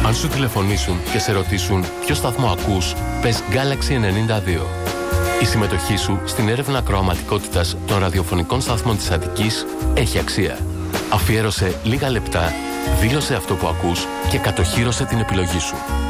Αν σου τηλεφωνήσουν και σε ρωτήσουν ποιο σταθμό ακούς, πες Galaxy 92. Η συμμετοχή σου στην έρευνα ακροαματικότητας των ραδιοφωνικών σταθμών της Αττικής έχει αξία. Αφιέρωσε λίγα λεπτά, δήλωσε αυτό που ακούς και κατοχύρωσε την επιλογή σου.